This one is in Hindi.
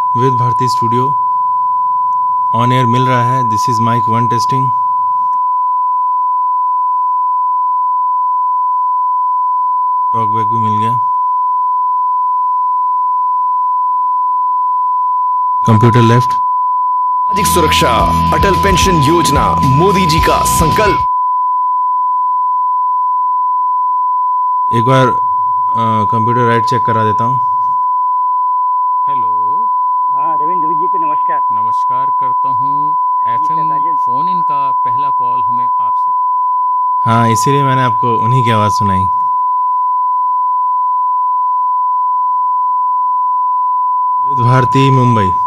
With Bharti studio on air मिल रहा है। This is mic one testing. Talkback भी मिल गया। Computer left. सामाजिक सुरक्षा अटल पेंशन योजना मोदी जी का संकल्प। एक बार कंप्यूटर राइट चेक करा देता हूँ। हेलो। हाँ रविंद्र जी को नमस्कार। नमस्कार करता हूँ। जी FM sir Rajendra. Phone in का पहला कॉल हमें आपसे। हाँ, इसीलिए मैंने आपको उन्हीं की आवाज़ सुनाई। विद भारती मुंबई।